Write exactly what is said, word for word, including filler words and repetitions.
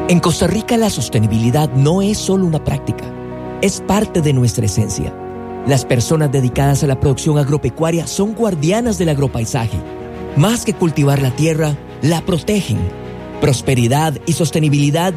En Costa Rica la sostenibilidad no es solo una práctica, es parte de nuestra esencia. Las personas dedicadas a la producción agropecuaria son guardianas del agropaisaje. Más que cultivar la tierra, la protegen. Prosperidad y sostenibilidad